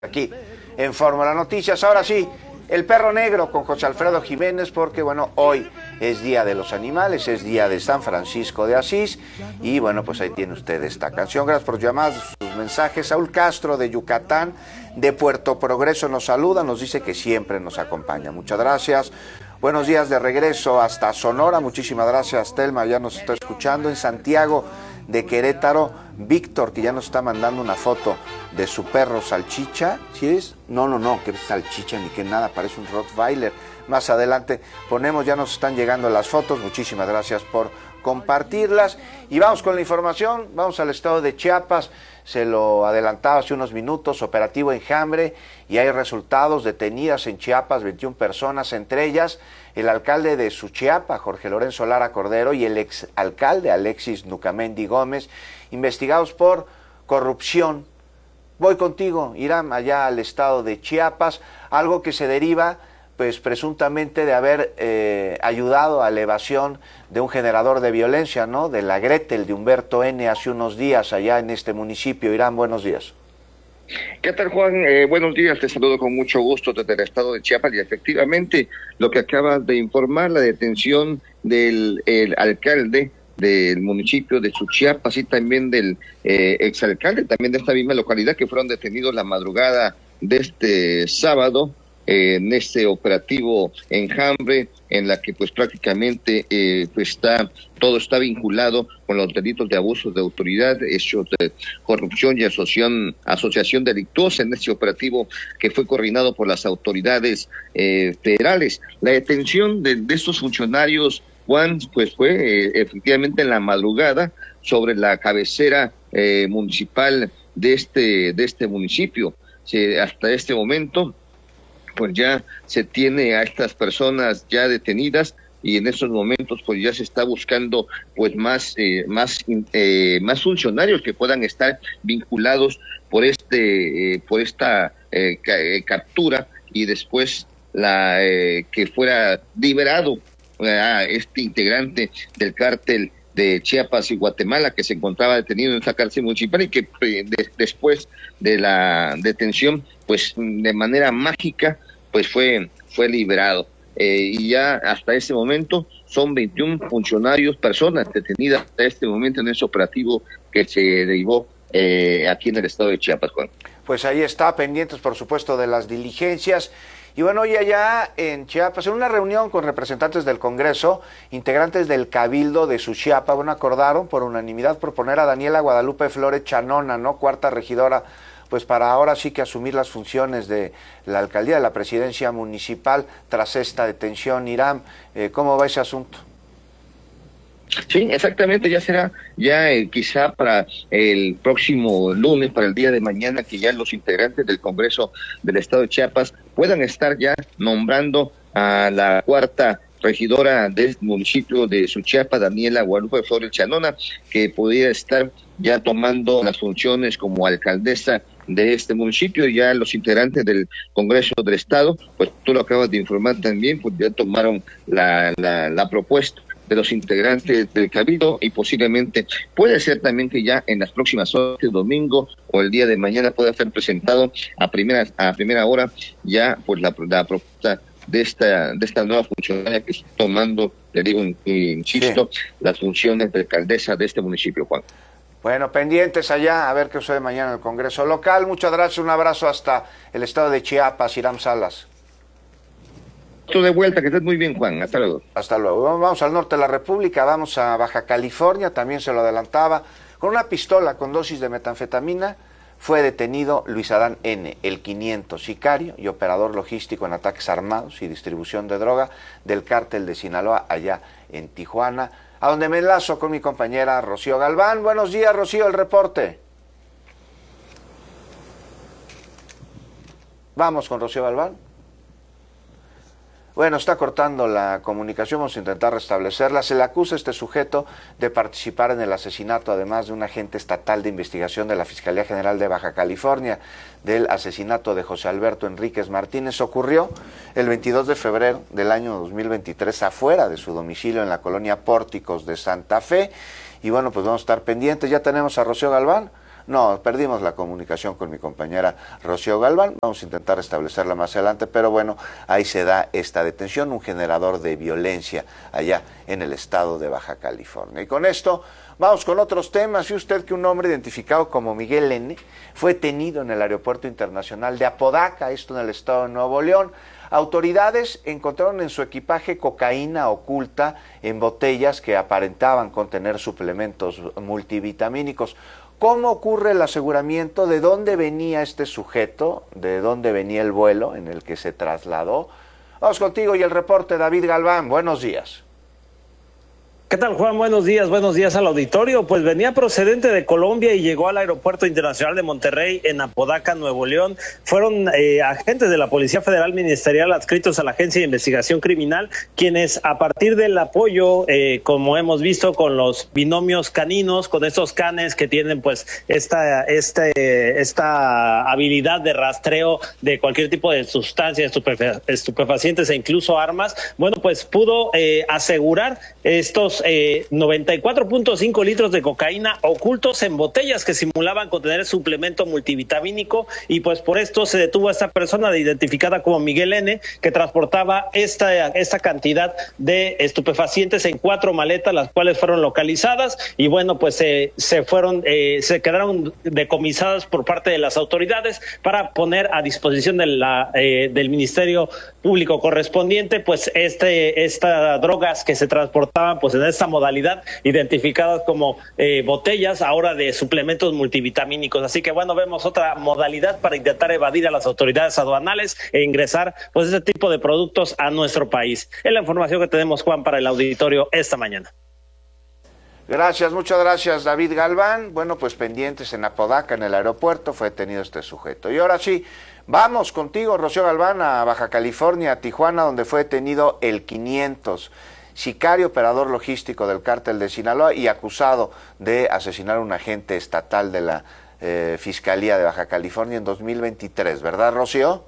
Aquí en Fórmula Noticias. Ahora sí, el perro negro con José Alfredo Jiménez, porque bueno, hoy es Día de los Animales, es Día de San Francisco de Asís, y bueno, pues ahí tiene usted esta canción. Gracias por llamar, sus mensajes. Saúl Castro de Yucatán, de Puerto Progreso, nos saluda, nos dice que siempre nos acompaña. Muchas gracias. Buenos días de regreso hasta Sonora, muchísimas gracias, Telma, ya nos está escuchando. En Santiago de Querétaro, Víctor, que ya nos está mandando una foto de su perro Salchicha. ¿Sí es? No, que es Salchicha ni que nada, parece un Rottweiler. Más adelante ponemos, ya nos están llegando las fotos, muchísimas gracias por compartirlas. Y vamos con la información, vamos al estado de Chiapas, se lo adelantaba hace unos minutos, operativo Enjambre, y hay resultados. Detenidas en Chiapas 21 personas, entre ellas el alcalde de Suchiapa, Jorge Lorenzo Lara Cordero, y el exalcalde Alexis Nucamendi Gómez, investigados por corrupción. Voy contigo, Irán, allá al estado de Chiapas, algo que se deriva pues presuntamente de haber ayudado a la evasión de un generador de violencia, ¿no? De la Gretel de Humberto N. hace unos días allá en este municipio. Irán, buenos días. ¿Qué tal, Juan? Buenos días, te saludo con mucho gusto desde el estado de Chiapas, y efectivamente lo que acabas de informar, la detención del alcalde del municipio de Suchiapa, y también del exalcalde también de esta misma localidad, que fueron detenidos la madrugada de este sábado en este operativo Enjambre, en la que pues prácticamente todo está vinculado con los delitos de abusos de autoridad, hechos de corrupción y asociación delictuosa, en este operativo que fue coordinado por las autoridades federales. La detención de estos funcionarios, Juan, pues fue efectivamente en la madrugada sobre la cabecera municipal de este municipio. Hasta este momento pues ya se tiene a estas personas ya detenidas, y en estos momentos pues ya se está buscando pues más funcionarios que puedan estar vinculados por esta captura, y después que fuera liberado a este integrante del cártel de Chiapas y Guatemala, que se encontraba detenido en esa cárcel municipal, y que después de la detención pues de manera mágica pues fue liberado. Y ya hasta este momento son 21 personas detenidas hasta este momento en ese operativo que se derivó aquí en el estado de Chiapas, Juan. Pues ahí está, pendientes por supuesto de las diligencias. Y bueno, hoy allá en Chiapas, en una reunión con representantes del Congreso, integrantes del Cabildo de Suchiapa, bueno, acordaron por unanimidad proponer a Daniela Guadalupe Flores Chanona, ¿no? Cuarta regidora, pues para ahora sí que asumir las funciones de la alcaldía, de la presidencia municipal, tras esta detención. Irán, ¿cómo va ese asunto? Sí, exactamente, ya será quizá para el próximo lunes, para el día de mañana, que ya los integrantes del Congreso del Estado de Chiapas puedan estar ya nombrando a la cuarta regidora del municipio de Suchiapa, Daniela Guadalupe Flores Chanona, que podría estar ya tomando las funciones como alcaldesa de este municipio. Ya los integrantes del Congreso del Estado, pues tú lo acabas de informar también, pues ya tomaron la propuesta de los integrantes del Cabildo, y posiblemente puede ser también que ya en las próximas horas, el domingo o el día de mañana, pueda ser presentado a primera hora ya pues la propuesta de esta nueva funcionaria que está tomando, le digo, insisto, sí, las funciones de alcaldesa de este municipio, Juan. Bueno, pendientes allá, a ver qué sucede mañana en el Congreso local. Muchas gracias, un abrazo hasta el estado de Chiapas, Irán Salas. De vuelta, que estés muy bien, Juan, hasta luego. Hasta luego. Vamos al norte de la República, vamos a Baja California, también se lo adelantaba. Con una pistola con dosis de metanfetamina fue detenido Luis Adán N., el 500, sicario y operador logístico en ataques armados y distribución de droga del cártel de Sinaloa allá en Tijuana, a donde me enlazo con mi compañera Rocío Galván. Buenos días, Rocío, el reporte. Vamos con Rocío Galván. Bueno, está cortando la comunicación, vamos a intentar restablecerla. Se le acusa a este sujeto de participar en el asesinato, además de un agente estatal de investigación de la Fiscalía General de Baja California, del asesinato de José Alberto Enríquez Martínez. Ocurrió el 22 de febrero del año 2023 afuera de su domicilio en la colonia Pórticos de Santa Fe. Y bueno, pues vamos a estar pendientes. Ya tenemos a Rocío Galván. No, perdimos la comunicación con mi compañera Rocío Galván. Vamos a intentar restablecerla más adelante, pero bueno, ahí se da esta detención, un generador de violencia allá en el estado de Baja California. Y con esto vamos con otros temas. ¿Y usted que un hombre identificado como Miguel N. fue detenido en el Aeropuerto Internacional de Apodaca, esto en el estado de Nuevo León? Autoridades encontraron en su equipaje cocaína oculta en botellas que aparentaban contener suplementos multivitamínicos. ¿Cómo ocurre el aseguramiento? ¿De dónde venía este sujeto? ¿De dónde venía el vuelo en el que se trasladó? Vamos contigo y el reporte, David Galván. Buenos días. ¿Qué tal, Juan? Buenos días al auditorio. Pues venía procedente de Colombia y llegó al Aeropuerto Internacional de Monterrey en Apodaca, Nuevo León. Fueron agentes de la Policía Federal Ministerial adscritos a la Agencia de Investigación Criminal, quienes a partir del apoyo, como hemos visto con los binomios caninos, con estos canes que tienen pues esta habilidad de rastreo de cualquier tipo de sustancia, estupefacientes e incluso armas, bueno, pues pudo asegurar estos 94.5 litros de cocaína ocultos en botellas que simulaban contener suplemento multivitamínico, y pues por esto se detuvo a esta persona identificada como Miguel N., que transportaba esta cantidad de estupefacientes en 4 maletas, las cuales fueron localizadas y bueno, pues se quedaron decomisadas por parte de las autoridades para poner a disposición del Ministerio Público correspondiente pues estas drogas que se transportaban pues en esta modalidad, identificadas como botellas ahora de suplementos multivitamínicos. Así que bueno, vemos otra modalidad para intentar evadir a las autoridades aduanales e ingresar pues ese tipo de productos a nuestro país. Es la información que tenemos, Juan, para el auditorio esta mañana. Gracias, muchas gracias, David Galván. Bueno, pues pendientes en Apodaca, en el aeropuerto, fue detenido este sujeto. Y ahora sí, vamos contigo, Rocío Galván, a Baja California, a Tijuana, donde fue detenido el 500, sicario operador logístico del cártel de Sinaloa y acusado de asesinar a un agente estatal de la Fiscalía de Baja California en 2023, ¿verdad, Rocío?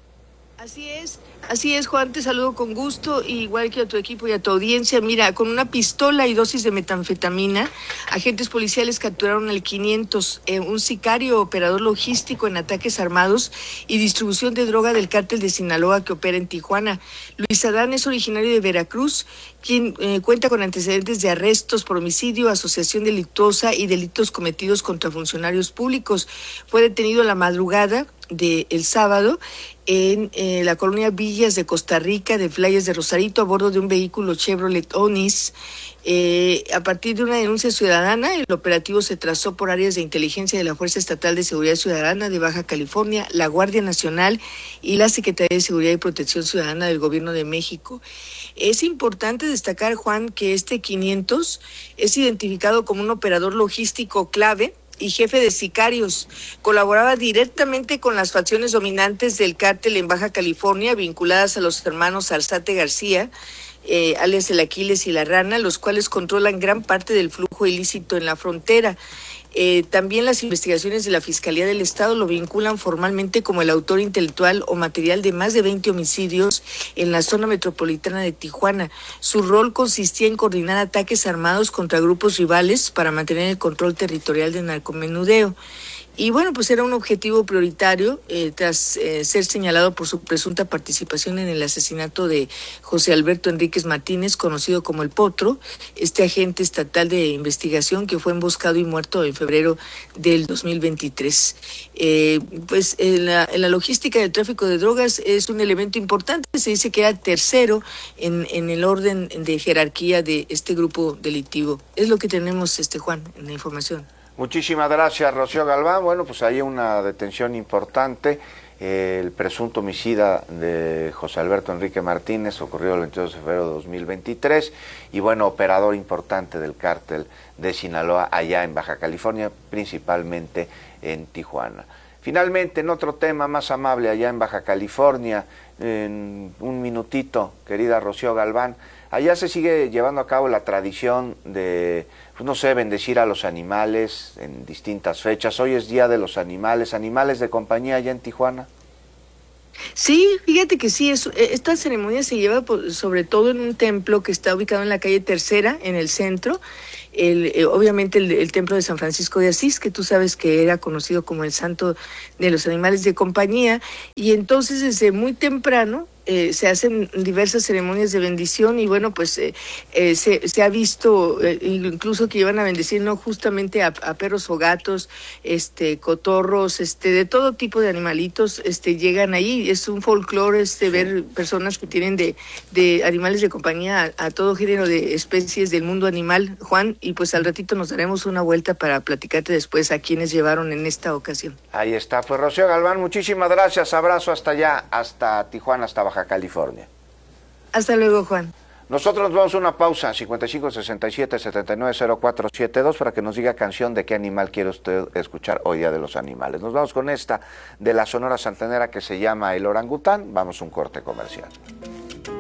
Así es, Juan, te saludo con gusto, igual que a tu equipo y a tu audiencia. Mira, con una pistola y dosis de metanfetamina, agentes policiales capturaron al 500, un sicario operador logístico en ataques armados y distribución de droga del cártel de Sinaloa que opera en Tijuana. Luis Adán es originario de Veracruz, quien cuenta con antecedentes de arrestos por homicidio, asociación delictuosa y delitos cometidos contra funcionarios públicos. Fue detenido la madrugada del sábado en la colonia Villas de Costa Rica, de Playas de Rosarito, a bordo de un vehículo Chevrolet Onis. A partir de una denuncia ciudadana, el operativo se trazó por áreas de inteligencia de la Fuerza Estatal de Seguridad Ciudadana de Baja California, la Guardia Nacional y la Secretaría de Seguridad y Protección Ciudadana del Gobierno de México. Es importante destacar, Juan, que este 500 es identificado como un operador logístico clave y jefe de sicarios. Colaboraba directamente con las facciones dominantes del cártel en Baja California, vinculadas a los hermanos Arzate García, alias el Aquiles y la Rana, los cuales controlan gran parte del flujo ilícito en la frontera. También las investigaciones de la Fiscalía del Estado lo vinculan formalmente como el autor intelectual o material de más de 20 homicidios en la zona metropolitana de Tijuana. Su rol consistía en coordinar ataques armados contra grupos rivales para mantener el control territorial del narcomenudeo. Y bueno, pues era un objetivo prioritario tras ser señalado por su presunta participación en el asesinato de José Alberto Enríquez Martínez, conocido como El Potro, este agente estatal de investigación que fue emboscado y muerto en febrero del 2023. Pues en la logística del tráfico de drogas es un elemento importante. Se dice que era tercero en el orden de jerarquía de este grupo delictivo. Es lo que tenemos, Juan, en la información. Muchísimas gracias, Rocío Galván. Bueno, pues hay una detención importante. El presunto homicida de José Alberto Enrique Martínez ocurrió el 22 de febrero de 2023 y bueno, operador importante del cártel de Sinaloa allá en Baja California, principalmente en Tijuana. Finalmente, en otro tema más amable allá en Baja California, en un minutito, querida Rocío Galván, allá se sigue llevando a cabo la tradición de, pues no sé, bendecir a los animales en distintas fechas. Hoy es Día de los Animales, animales de compañía allá en Tijuana. Sí, fíjate que sí, esta ceremonia se lleva sobre todo en un templo que está ubicado en la calle Tercera, en el centro. obviamente el templo de San Francisco de Asís, que tú sabes que era conocido como el santo de los animales de compañía, y entonces desde muy temprano se hacen diversas ceremonias de bendición y bueno, pues se ha visto incluso que iban a bendecir no justamente a perros o gatos, cotorros, de todo tipo de animalitos, llegan ahí. Es un folclore ver personas que tienen de animales de compañía a todo género de especies del mundo animal, Juan, y pues al ratito nos daremos una vuelta para platicarte después a quienes llevaron en esta ocasión. Ahí está, pues Rocío Galván, muchísimas gracias, abrazo hasta allá, hasta Tijuana, hasta Baja California. Hasta luego, Juan. Nosotros nos vamos a una pausa, 5567-790472, para que nos diga canción de qué animal quiere usted escuchar hoy, Día de los Animales. Nos vamos con esta de la Sonora Santanera que se llama El Orangután. Vamos a un corte comercial.